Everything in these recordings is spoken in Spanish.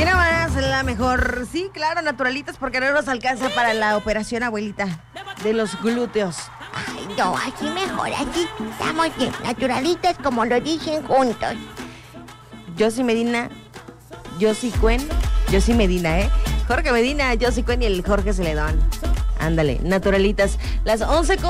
Aquí nomás la mejor. Sí, claro, naturalitas, porque no nos alcanza para la operación, abuelita, de los glúteos. Ay, no, así mejor, aquí estamos bien, naturalitas como lo dicen juntos. Josie Medina, Josie Cuen, Josie Medina, Jorge Medina, Josie Cuen y el Jorge Celedón. Ándale, naturalitas. Las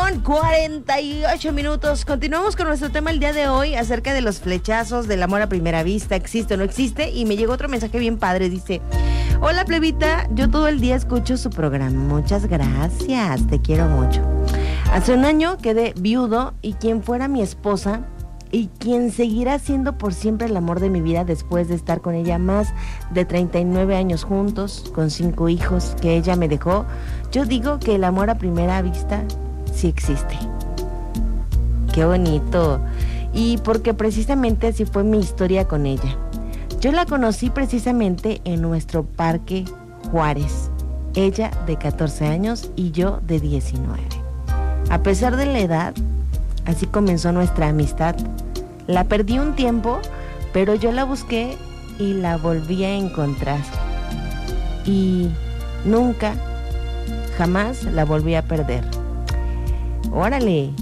11:48. Continuamos con nuestro tema el día de hoy acerca de los flechazos, del amor a primera vista, existe o no existe. Y me llegó otro mensaje bien padre, dice: hola plebita, yo todo el día escucho su programa, muchas gracias, te quiero mucho. Hace un año quedé viudo y quien fuera mi esposa y quien seguirá siendo por siempre el amor de mi vida después de estar con ella más de 39 años juntos, con 5 hijos que ella me dejó, yo digo que el amor a primera vista sí existe. ¡Qué bonito! Y porque precisamente así fue mi historia con ella. Yo la conocí precisamente en nuestro Parque Juárez, ella de 14 años y yo de 19. A pesar de la edad, así comenzó nuestra amistad. La perdí un tiempo, pero yo la busqué y la volví a encontrar. Y nunca, jamás la volví a perder. ¡Órale!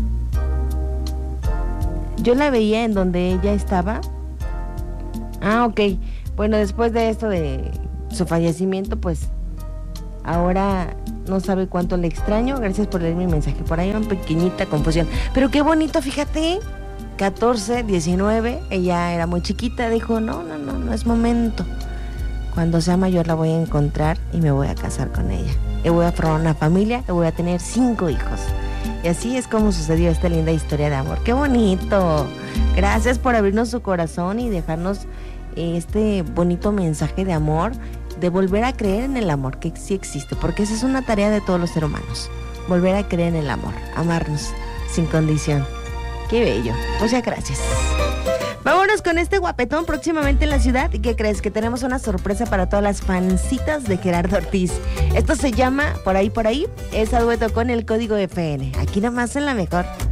Yo la veía en donde ella estaba. Ah, ok. Bueno, después de esto de su fallecimiento, pues ahora no sabe cuánto le extraño. Gracias por leer mi mensaje. Por ahí una pequeñita confusión. Pero qué bonito, fíjate. 14, 19, ella era muy chiquita. Dijo, no es momento. Cuando sea mayor la voy a encontrar y me voy a casar con ella. Y voy a formar una familia y voy a tener 5 hijos. Y así es como sucedió esta linda historia de amor. ¡Qué bonito! Gracias por abrirnos su corazón y dejarnos este bonito mensaje de amor, de volver a creer en el amor, que sí existe, porque esa es una tarea de todos los seres humanos. Volver a creer en el amor, amarnos sin condición. ¡Qué bello! Muchas gracias. Vámonos con este guapetón próximamente en la ciudad. ¿Y qué crees? Que tenemos una sorpresa para todas las fancitas de Gerardo Ortiz. Esto se llama Por ahí, es a dueto con el Código FN. Aquí nomás en la mejor.